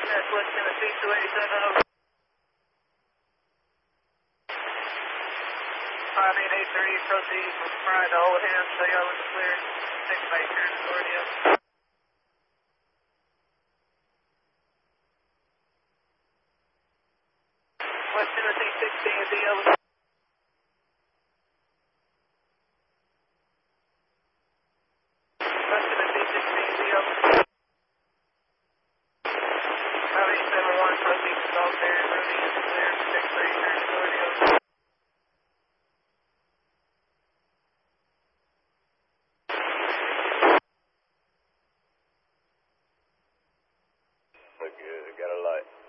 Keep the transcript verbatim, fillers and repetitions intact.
That's West Tennessee two eighty-seven over. five eight eight three, proceed from Pride to Old Hands, stay over the clear. Take by current authority up. West Tennessee sixteen, D over. West Tennessee sixteen, D over. five eight seven one, proceed to Salt Area, Rudy is clear. Take by current authority up. Look good, got a light.